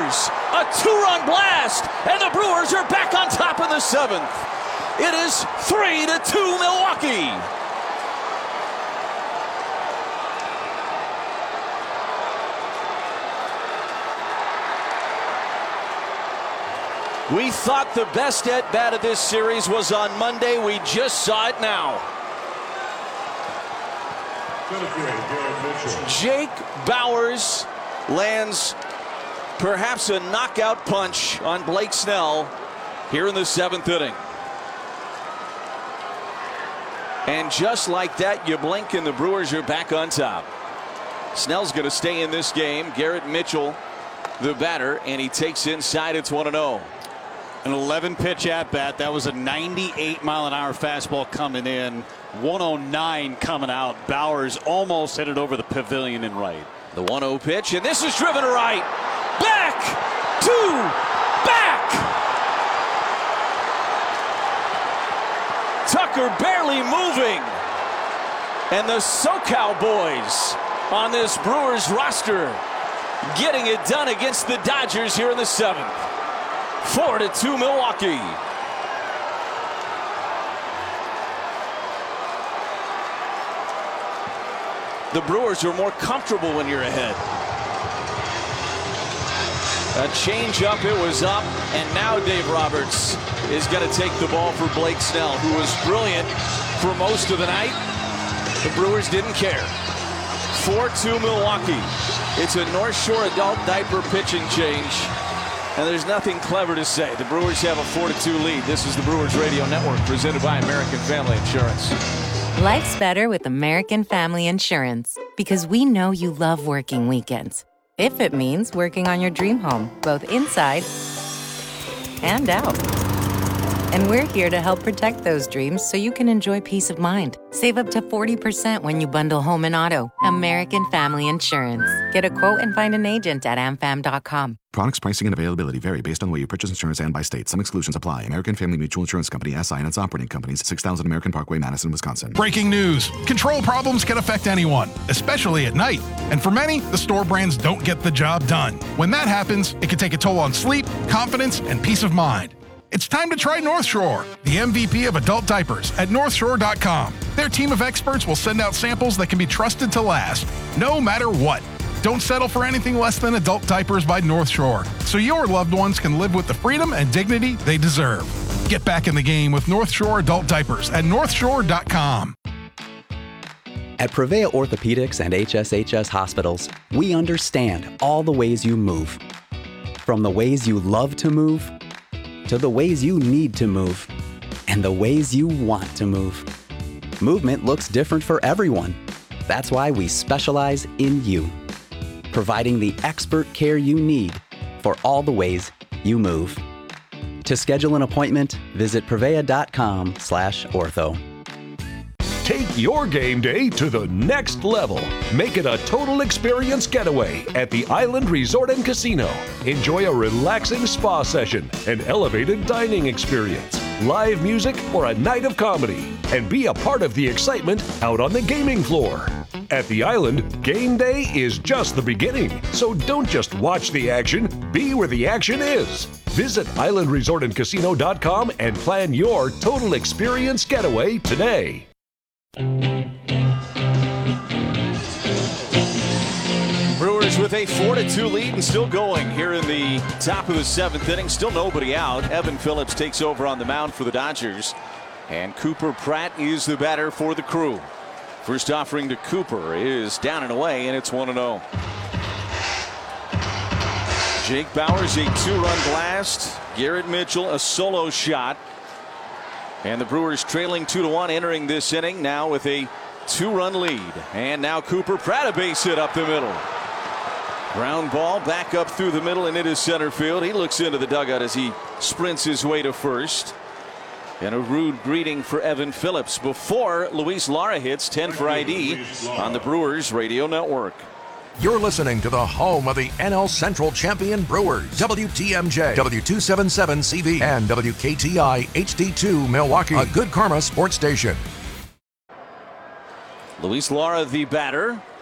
Bowers, a two-run blast, and the Brewers are back on top in the seventh. It is 3-2 Milwaukee. We thought the best at-bat of this series was on Monday. We just saw it now. Jake Bauers lands perhaps a knockout punch on Blake Snell here in the seventh inning. And just like that, you blink and the Brewers are back on top. Snell's going to stay in this game. Garrett Mitchell, the batter, and he takes inside. It's 1-0. An 11-pitch at-bat. That was a 98-mile-an-hour fastball coming in. 109 coming out. Bauers almost hit it over the pavilion and right. The 1-0 pitch, and this is driven to right. Back to back. Tucker barely moving. And the SoCal boys on this Brewers roster getting it done against the Dodgers here in the seventh. 4-2 Milwaukee. The Brewers are more comfortable when you're ahead. A change-up, it was up, and now Dave Roberts is going to take the ball for Blake Snell, who was brilliant for most of the night. The Brewers didn't care. 4-2 Milwaukee. It's a North Shore adult diaper pitching change. And there's nothing clever to say. The Brewers have a 4-2 lead. This is the Brewers Radio Network, presented by American Family Insurance. Life's better with American Family Insurance because we know you love working weekends. If it means working on your dream home, both inside and out. And we're here to help protect those dreams so you can enjoy peace of mind. Save up to 40% when you bundle home and auto. American Family Insurance. Get a quote and find an agent at amfam.com. Products, pricing, and availability vary based on the way you purchase insurance and by state. Some exclusions apply. American Family Mutual Insurance Company, SI, and its operating companies, 6000 American Parkway, Madison, Wisconsin. Breaking news. Control problems can affect anyone, especially at night. And for many, the store brands don't get the job done. When that happens, it can take a toll on sleep, confidence, and peace of mind. It's time to try North Shore, the MVP of adult diapers at NorthShore.com. Their team of experts will send out samples that can be trusted to last, no matter what. Don't settle for anything less than adult diapers by North Shore, so your loved ones can live with the freedom and dignity they deserve. Get back in the game with North Shore adult diapers at NorthShore.com. At Prevea Orthopedics and HSHS Hospitals, we understand all the ways you move. From the ways you love to move, to the ways you need to move, and the ways you want to move. Movement looks different for everyone. That's why we specialize in you, providing the expert care you need for all the ways you move. To schedule an appointment, visit prevea.com/ortho. Take your game day to the next level. Make it a total experience getaway at the Island Resort and Casino. Enjoy a relaxing spa session, an elevated dining experience, live music, or a night of comedy. And be a part of the excitement out on the gaming floor. At the Island, game day is just the beginning. So don't just watch the action, be where the action is. Visit islandresortandcasino.com and plan your total experience getaway today. Brewers with a 4-2 lead and still going here in the top of the seventh inning. Still nobody out. Evan Phillips takes over on the mound for the Dodgers. And Cooper Pratt is the batter for the Crew. First offering to Cooper is down and away, and it's 1-0. Jake Bauers, a two-run blast. Garrett Mitchell, a solo shot. And the Brewers trailing 2-1 entering this inning now with a two-run lead. And now Cooper Pratt, a base hit up the middle. Ground ball back up through the middle and into center field. He looks into the dugout as he sprints his way to first. And a rude greeting for Evan Phillips before Luis Lara hits 10 for ID on the Brewers Radio Network. You're listening to the home of the NL Central champion Brewers, WTMJ, W277CV, and WKTI HD2 Milwaukee, a Good Karma sports station. Luis Lara, the batter.